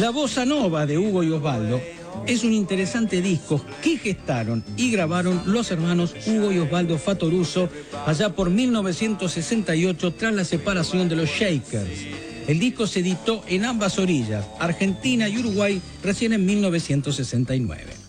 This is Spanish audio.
La bossa nova de Hugo y Osvaldo es un interesante disco que gestaron y grabaron los hermanos Hugo y Osvaldo Fattoruso allá por 1968 tras la separación de los Shakers. El disco se editó en ambas orillas, Argentina y Uruguay, recién en 1969.